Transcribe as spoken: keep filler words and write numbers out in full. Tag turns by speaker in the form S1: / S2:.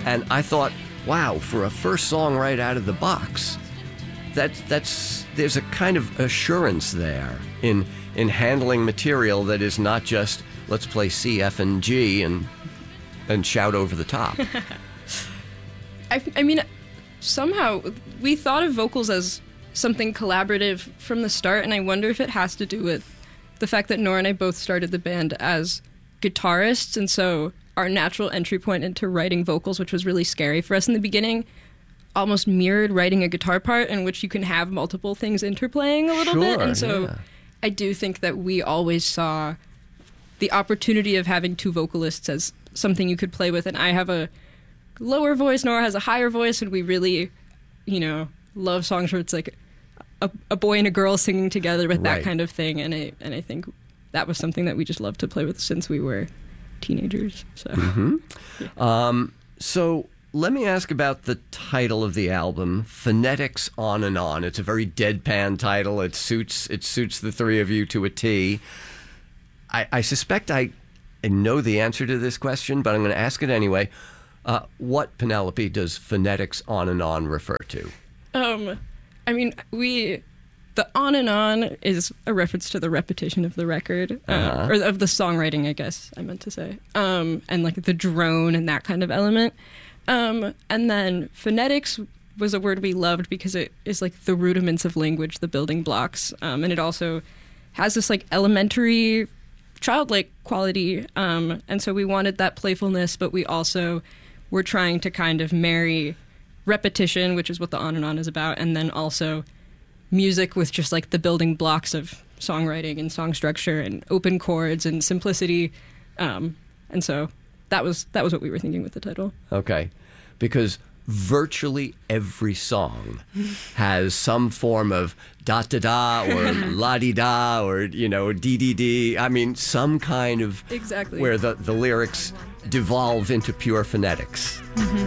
S1: And I thought, wow, for a first song right out of the box, that, that's there's a kind of assurance there in in handling material that is not just, let's play C, F, and G and and shout over the top.
S2: I, I mean, somehow we thought of vocals as something collaborative from the start, and I wonder if it has to do with the fact that Nora and I both started the band as guitarists, and so our natural entry point into writing vocals, which was really scary for us in the beginning, almost mirrored writing a guitar part in which you can have multiple things interplaying a little
S1: Sure,
S2: bit. And so
S1: yeah.
S2: I do think that we always saw the opportunity of having two vocalists as something you could play with. And I have a lower voice, Nora has a higher voice, and we really, you know, love songs where it's like a, a boy and a girl singing together with
S1: Right.
S2: that kind of thing. And I, and I think that was something that we just loved to play with since we were teenagers. So,
S1: Mm-hmm. yeah. um, so let me ask about the title of the album, Phonetics On and On. It's a very deadpan title. It suits it suits the three of you to a T. I, I suspect I, I know the answer to this question, but I'm going to ask it anyway. Uh, what, Penelope, does Phonetics On and On refer to?
S2: Um, I mean, we... The on and on is a reference to the repetition of the record, uh,
S1: Uh-huh.
S2: or of the songwriting, I guess I meant to say, um, and like the drone and that kind of element. Um, and then phonetics was a word we loved because it is like the rudiments of language, the building blocks, um, and it also has this like elementary, childlike quality. Um, and so we wanted that playfulness, but we also were trying to kind of marry repetition, which is what the on and on is about, and then also music with just like the building blocks of songwriting and song structure and open chords and simplicity. Um, and so that was that was what we were thinking with the title.
S1: Okay. Because virtually every song has some form of da-da-da or la-di-da or, you know, dee-dee-dee. I mean, some kind of...
S2: Exactly.
S1: Where the, the lyrics devolve into pure phonetics.
S2: Mm-hmm.